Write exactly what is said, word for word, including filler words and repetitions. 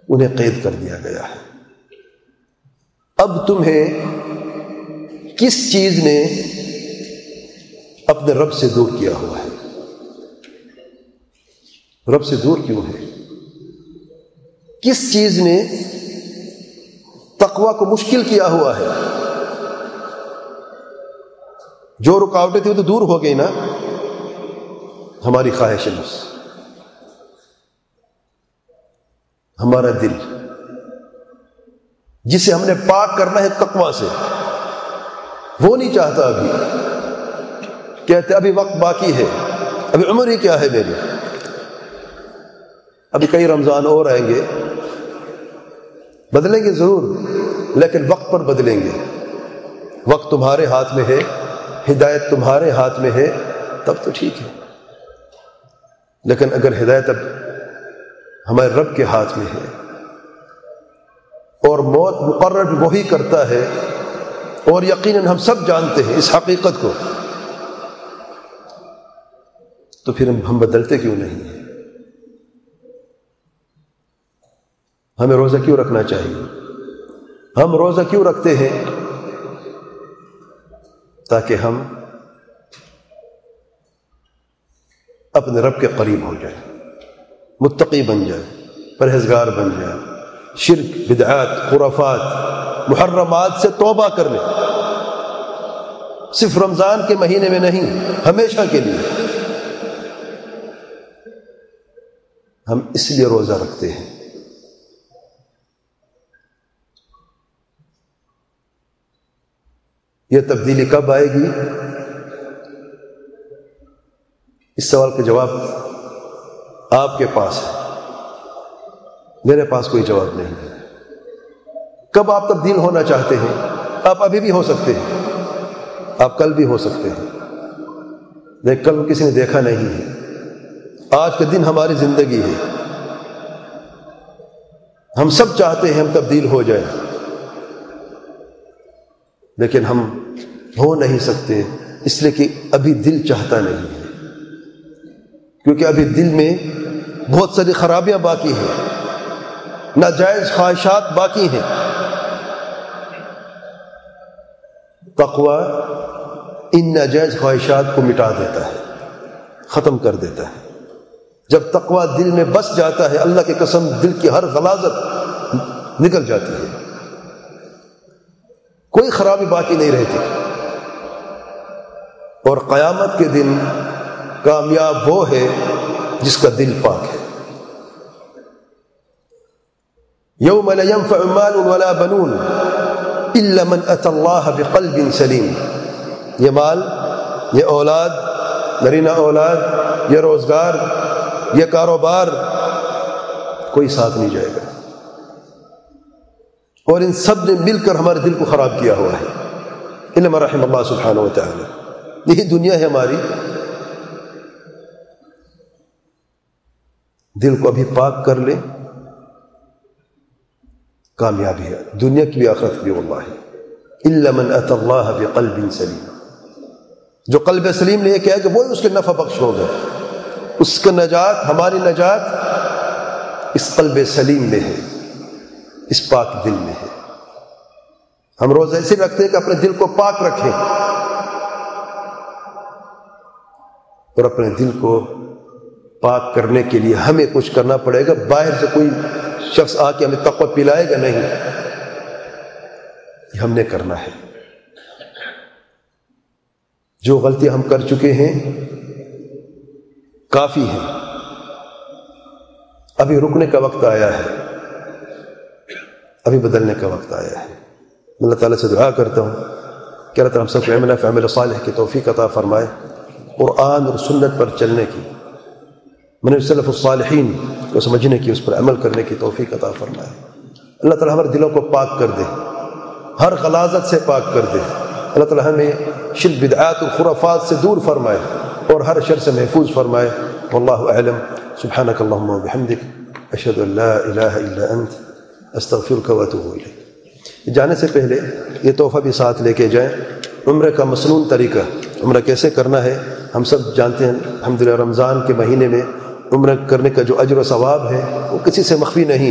انہیں قید کر دیا گیا ہے۔ اب تمہیں کس چیز نے اپنے رب سے دور کیا ہوا ہے؟ رب سے دور کیوں ہے؟ کس چیز نے تقوی کو مشکل کیا ہوا ہے؟ جو رکاوٹیں تھیں وہ تو دور ہو گئی نا، ہماری خواہش نفس، ہمارا دل جسے ہم نے پاک کرنا ہے تقوی سے، وہ نہیں چاہتا ابھی، کہتے ابھی وقت باقی ہے، ابھی عمر ہی کیا ہے میری، ابھی کئی رمضان اور آئیں گے، بدلیں گے ضرور لیکن وقت پر بدلیں گے۔ وقت تمہارے ہاتھ میں ہے، ہدایت تمہارے ہاتھ میں ہے، تب تو ٹھیک ہے، لیکن اگر ہدایت اب ہمارے رب کے ہاتھ میں ہے اور موت مقرر وہی کرتا ہے، اور یقیناً ہم سب جانتے ہیں اس حقیقت کو، تو پھر ہم بدلتے کیوں نہیں ہیں؟ ہمیں روزہ کیوں رکھنا چاہیے؟ ہم روزہ کیوں رکھتے ہیں؟ تاکہ ہم اپنے رب کے قریب ہو جائیں، متقی بن جائیں، پرہیزگار بن جائیں، شرک، بدعات، خرافات، محرمات سے توبہ کر لیں، صرف رمضان کے مہینے میں نہیں، ہمیشہ کے لیے۔ ہم اس لیے روزہ رکھتے ہیں۔ یہ تبدیلی کب آئے گی؟ اس سوال کا جواب آپ کے پاس ہے، میرے پاس کوئی جواب نہیں ہے۔ کب آپ تبدیل ہونا چاہتے ہیں؟ آپ ابھی بھی ہو سکتے ہیں، آپ کل بھی ہو سکتے ہیں، لیکن کل کسی نے دیکھا نہیں ہے۔ آج کا دن ہماری زندگی ہے، ہم سب چاہتے ہیں ہم تبدیل ہو جائیں، لیکن ہم ہو نہیں سکتے اس لیے کہ ابھی دل چاہتا نہیں ہے، کیونکہ ابھی دل میں بہت ساری خرابیاں باقی ہیں، ناجائز خواہشات باقی ہیں۔ تقوی ان ناجائز خواہشات کو مٹا دیتا ہے، ختم کر دیتا ہے۔ جب تقوی دل میں بس جاتا ہے، اللہ کی قسم دل کی ہر غلاظت نکل جاتی ہے، کوئی خرابی باقی نہیں رہتی۔ اور قیامت کے دن کامیاب وہ ہے جس کا دل پاک ہے۔ یوم لا ينفع مال ولا بنون الا من اتى الله بقلب سلیم۔ یہ مال، یہ اولاد، نرینہ اولاد، یہ روزگار، یہ کاروبار، کوئی ساتھ نہیں جائے گا، اور ان سب نے مل کر ہمارے دل کو خراب کیا ہوا ہے، الا من رحم اللہ سبحانہ وتعالی۔ یہی دنیا ہے ہماری، دل کو ابھی پاک کر لے، کامیابی ہے دنیا کی بھی آخرت بھی۔ واللہ الا من اتى الله بقلب سلیم، جو قلب سلیم نے یہ کہا کہ وہی اس کے نفع بخش ہوگا، اس کا نجات، ہماری نجات اس قلب سلیم میں ہے، اس پاک دل میں ہے۔ ہم روزہ ایسے رکھتے ہیں کہ اپنے دل کو پاک رکھیں، اور اپنے دل کو پاک کرنے کے لیے ہمیں کچھ کرنا پڑے گا، باہر سے کوئی شخص آ کے ہمیں تقوی پلائے گا نہیں، یہ ہم نے کرنا ہے۔ جو غلطی ہم کر چکے ہیں کافی ہیں، ابھی رکنے کا وقت آیا ہے، ابھی بدلنے کا وقت آیا ہے۔ میں اللہ تعالیٰ سے دعا کرتا ہوں کہ اللہ تعالیٰ ہم سب کو عمل عمل صالح کی توفیق عطا فرمائے، قرآن اور سنت پر چلنے کی، منہج سلف الصالحین کو سمجھنے کی، اس پر عمل کرنے کی توفیق عطا فرمائے۔ اللہ تعالیٰ ہمارے دلوں کو پاک کر دے، ہر غلاظت سے پاک کر دے۔ اللہ تعالیٰ ہمیں شرک، بدعات اور خرافات سے دور فرمائے اور ہر شر سے محفوظ فرمائے۔ واللہ اعلم۔ سبحانک اللہم وبحمدک، اشہد ان لا الہ الا انت، استغفرک واتوب الیک۔ جانے سے پہلے یہ تحفہ بھی ساتھ لے کے جائیں، عمرہ کا مسنون طریقہ، عمرہ کیسے کرنا ہے ہم سب جانتے ہیں الحمدللہ۔ رمضان کے مہینے میں عمرہ کرنے کا جو اجر و ثواب ہے وہ کسی سے مخفی نہیں۔